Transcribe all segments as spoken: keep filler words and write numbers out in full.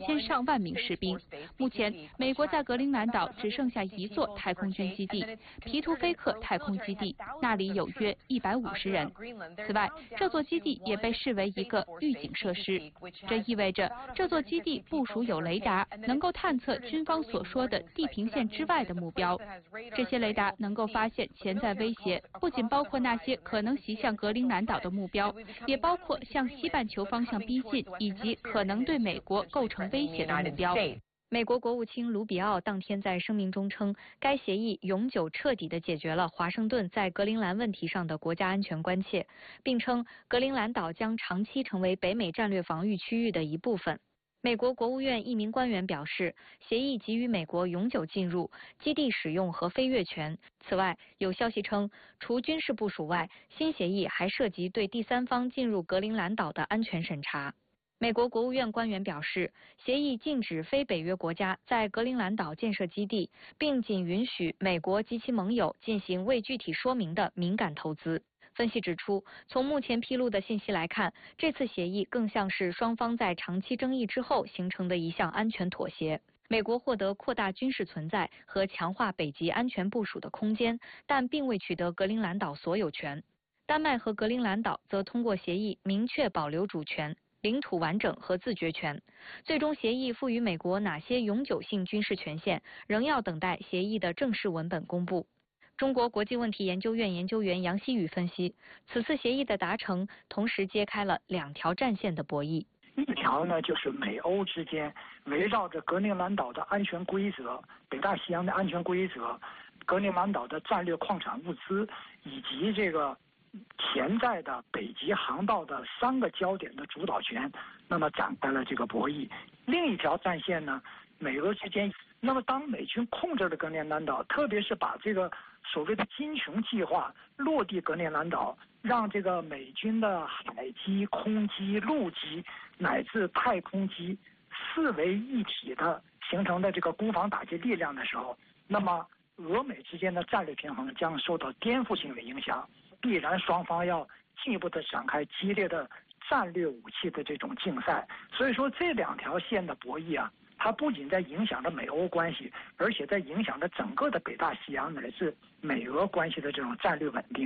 千上万名士兵。目前，美国在格陵兰岛只剩下一座太空军基地——皮图菲克太空基地，那里有约一百五十人。此外，这座基地也被视为一个预警设施，这意味着这座基地部署有雷达，能够探测军方所说的地平线之外的目标。这些雷达能够发现潜在威胁，不仅包括那些可能袭向格陵兰岛的目标，也包括向西半球方向逼近以及可能对美国构成威胁的目标。 美国国务卿卢比奥当天在声明中称，该协议永久彻底地解决了华盛顿在格陵兰问题上的国家安全关切，并称格陵兰岛将长期成为北美战略防御区域的一部分。美国国务院一名官员表示，协议给予美国永久进入、基地使用和飞越权。此外，有消息称，除军事部署外，新协议还涉及对第三方进入格陵兰岛的安全审查。美国国务院官员表示，协议禁止非北约国家在格陵兰岛建设基地，并仅允许美国及其盟友进行未具体说明的敏感投资。分析指出，从目前披露的信息来看，这次协议更像是双方在长期争议之后形成的一项安全妥协。美国获得扩大军事存在和强化北极安全部署的空间，但并未取得格陵兰岛所有权。丹麦和格陵兰岛则通过协议明确保留主权、领土完整和自决权。最终协议赋予美国哪些永久性军事权限，仍要等待协议的正式文本公布。中国国际问题研究院研究员杨希宇分析，此次协议的达成，同时揭开了两条战线的博弈。 一条呢，就是美欧之间围绕着格陵兰岛的安全规则、北大西洋的安全规则、格陵兰岛的战略矿产物资以及这个潜在的北极航道的三个焦点的主导权，那么展开了这个博弈。另一条战线呢，美俄之间，那么当美军控制了格陵兰岛，特别是把这个所谓的金琼计划落地格陵兰岛，让这个美军的海基、空基、陆基乃至太空基四为一体的形成的这个攻防打击力量的时候，那么俄美之间的战略平衡将受到颠覆性的影响，必然双方要进一步的展开激烈的战略武器的这种竞赛。所以说这两条线的博弈啊，它不仅在影响着美欧关系，而且在影响着整个的北大西洋乃至美俄关系的这种战略稳定。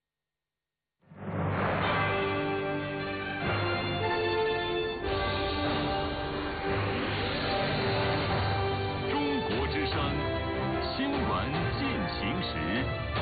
中国之声新闻进行时。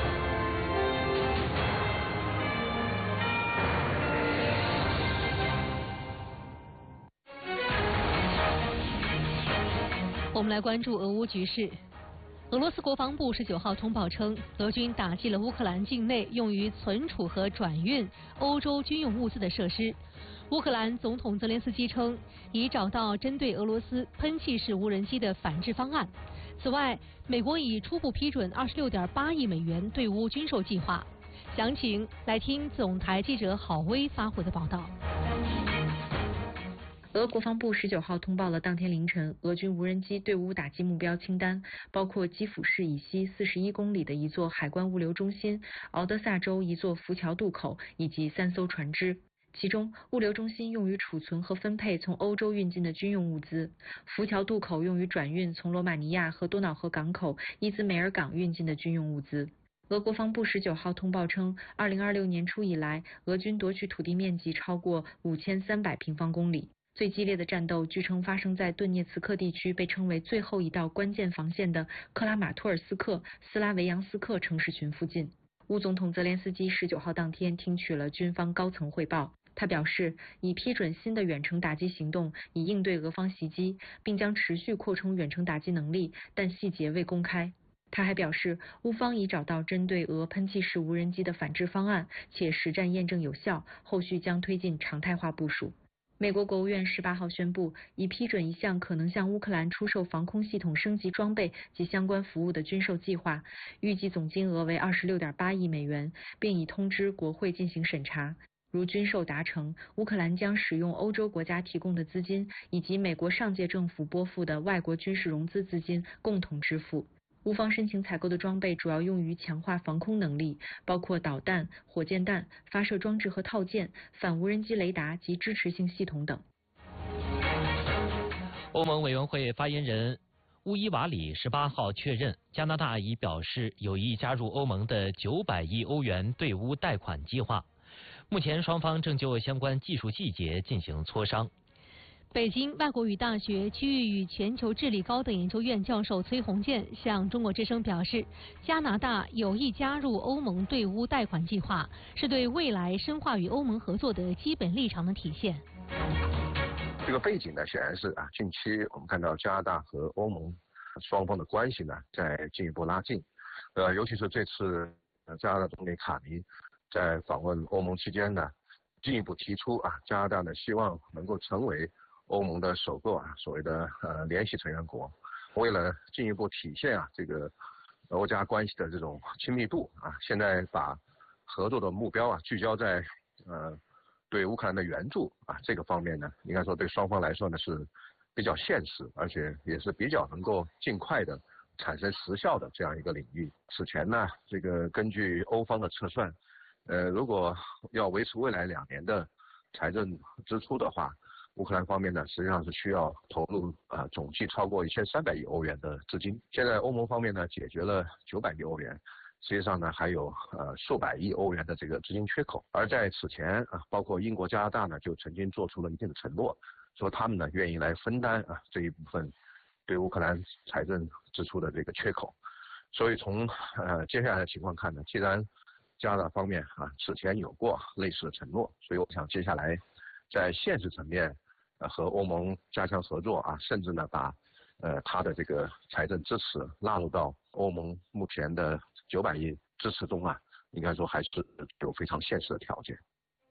我们来关注俄乌局势。俄罗斯国防部十九号通报称，俄军打击了乌克兰境内用于存储和转运欧洲军用物资的设施。乌克兰总统泽连斯基称，已找到针对俄罗斯喷气式无人机的反制方案。此外，美国已初步批准二十六点八亿美元对乌军售计划。详情来听总台记者郝威发回的报道。 俄国防部十九号通报了当天凌晨俄军无人机对乌打击目标清单，包括基辅市以西四十一公里的一座海关物流中心、敖德萨州一座浮桥渡口以及三艘船只。其中，物流中心用于储存和分配从欧洲运进的军用物资，浮桥渡口用于转运从罗马尼亚和多瑙河港口伊兹梅尔港运进的军用物资。俄国防部十九号通报称，二零二六年初以来，俄军夺取土地面积超过五千三百平方公里。最激烈的战斗据称发生在顿涅茨克地区被称为最后一道关键防线的克拉马托尔斯克、斯拉维扬斯克城市群附近。乌总统泽连斯基十九号当天听取了军方高层汇报，他表示已批准新的远程打击行动，以应对俄方袭击，并将持续扩充远程打击能力，但细节未公开。他还表示，乌方已找到针对俄喷气式无人机的反制方案，且实战验证有效，后续将推进常态化部署。美国国务院十八号宣布，已批准一项可能向乌克兰出售防空系统升级装备及相关服务的军售计划，预计总金额为二十六点八亿美元，并已通知国会进行审查。如军售达成，乌克兰将使用欧洲国家提供的资金以及美国上届政府拨付的外国军事融资资金共同支付。乌方申请采购的装备主要用于强化防空能力，包括导弹、火箭弹、发射装置和套件、反无人机雷达及支持性系统等。 欧盟委员会发言人乌伊瓦里十八号确认，加拿大已表示有意加入欧盟的九百亿欧元对乌贷款计划。目前双方正就相关技术细节进行磋商。 北京外国语大学区域与全球治理高等研究院教授崔洪建向中国之声表示，加拿大有意加入欧盟对乌贷款计划，是对未来深化与欧盟合作的基本立场的体现。 这个背景呢，显然是啊，近期我们看到加拿大和欧盟双方的关系呢在进一步拉近，呃，尤其是这次呃加拿大总理卡尼在访问欧盟期间呢，进一步提出啊，加拿大呢希望能够成为欧盟的首个啊所谓的呃联席成员国。为了进一步体现啊这个欧加关系的这种亲密度啊，现在把合作的目标啊聚焦在呃对乌克兰的援助啊这个方面呢，应该说对双方来说呢是比较现实，而且也是比较能够尽快的产生实效的这样一个领域。此前呢，这个根据欧方的测算，呃，如果要维持未来两年的财政支出的话，乌克兰方面呢实际上是需要投入呃总计超过一千三百亿欧元的资金。现在欧盟方面呢解决了九百亿欧元，实际上呢还有呃数百亿欧元的这个资金缺口。而在此前啊，包括英国、加拿大呢就曾经做出了一定的承诺，说他们呢愿意来分担啊这一部分对乌克兰财政支出的这个缺口。所以从呃接下来的情况看呢，既然加拿大方面啊此前有过类似的承诺，所以我想接下来在现实层面呃和欧盟加强合作啊，甚至呢把呃他的这个财政支持纳入到欧盟目前的九百亿支持中啊，应该说还是有非常现实的条件。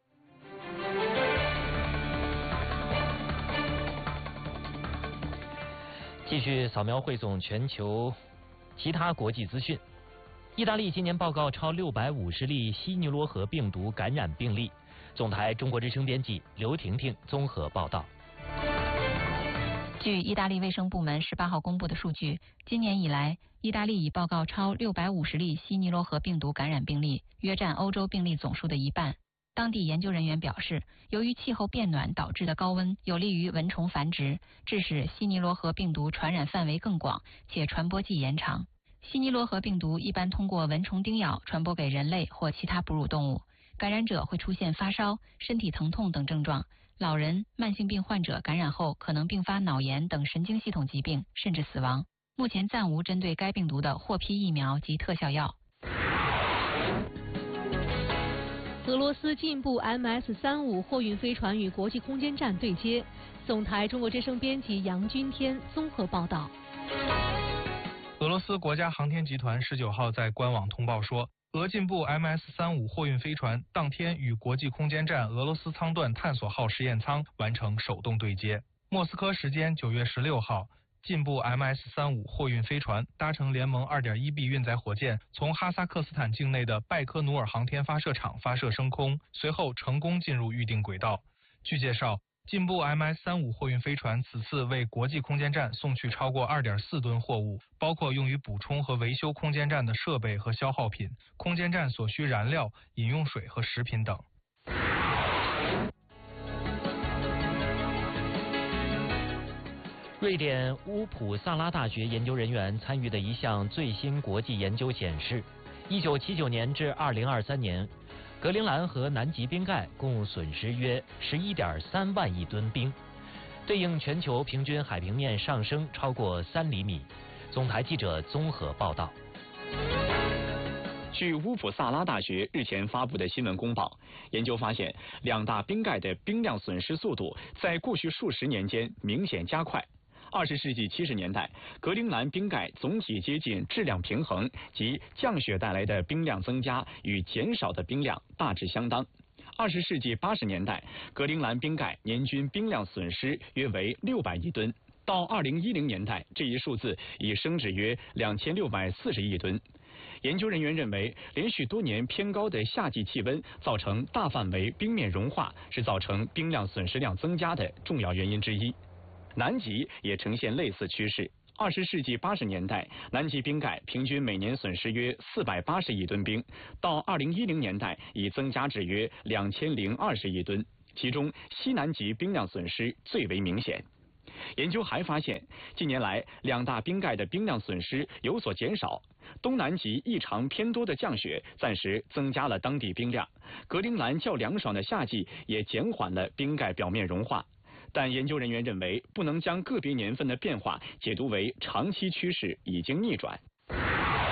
继续扫描汇总全球其他国际资讯。意大利今年报告超六百五十例西尼罗河病毒感染病例。总台中国之声编辑刘婷婷综合报道。 据意大利卫生部门十八号公布的数据，今年以来，意大利已报告超六百五十例西尼罗河病毒感染病例，约占欧洲病例总数的一半。当地研究人员表示，由于气候变暖导致的高温有利于蚊虫繁殖，致使西尼罗河病毒传染范围更广，且传播季延长。西尼罗河病毒一般通过蚊虫叮咬传播给人类或其他哺乳动物，感染者会出现发烧、身体疼痛等症状。老人、慢性病患者感染后可能并发脑炎等神经系统疾病，甚至死亡。目前暂无针对该病毒的获批疫苗及特效药。 俄罗斯进步 M S 三五 货运飞船与国际空间站对接。总台中国之声编辑杨君天综合报道。 俄罗斯国家航天集团十九号在官网通报说，俄进步 M S 三五 货运飞船当天与国际空间站俄罗斯舱段探索号实验舱完成手动对接。莫斯科时间九月十六号，进步 M S 三五 货运飞船搭乘联盟 二点一 B 运载火箭，从哈萨克斯坦境内的拜科努尔航天发射场发射升空，随后成功进入预定轨道。据介绍，进步 M S 三五 货运飞船此次为国际空间站送去超过 二点四吨货物，包括用于补充和维修空间站的设备和消耗品、空间站所需燃料、饮用水和食品等。 瑞典乌普萨拉大学研究人员参与的一项最新国际研究显示，一九七九年至二零二三年，格陵兰和南极冰盖共损失约 十一点三万亿吨冰，对应全球平均海平面上升超过三厘米。总台记者综合报道。 据乌普萨拉大学日前发布的新闻公报，研究发现，两大冰盖的冰量损失速度在过去数十年间明显加快。二十世纪七十年代，格陵兰冰盖总体接近质量平衡，即降雪带来的冰量增加与减少的冰量大致相当。二十世纪八十年代，格陵兰冰盖年均冰量损失约为六百亿吨，到二零一零年代，这一数字已升至约两千六百四十亿吨。研究人员认为，连续多年偏高的夏季气温造成大范围冰面融化，是造成冰量损失量增加的重要原因之一。南极也呈现类似趋势。二十世纪八十年代，南极冰盖平均每年损失约四百八十亿吨冰，到二零一零年代已增加至约两千零二十亿吨，其中西南极冰量损失最为明显。 研究还发现，近年来两大冰盖的冰量损失有所减少，东南极异常偏多的降雪暂时增加了当地冰量，格陵兰较凉爽的夏季也减缓了冰盖表面融化。但研究人员认为，不能将个别年份的变化解读为长期趋势已经逆转。